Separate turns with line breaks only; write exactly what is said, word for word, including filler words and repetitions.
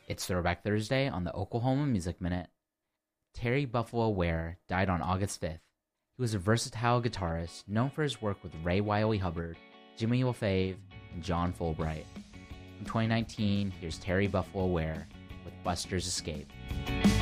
It's Throwback Thursday on the Oklahoma Music Minute. Terry Buffalo Ware died on August fifth. He was a versatile guitarist known for his work with Ray Wiley Hubbard, Jimmy LaFave, and John Fulbright. In twenty nineteen, here's Terry Buffalo Ware with Buster's Escape.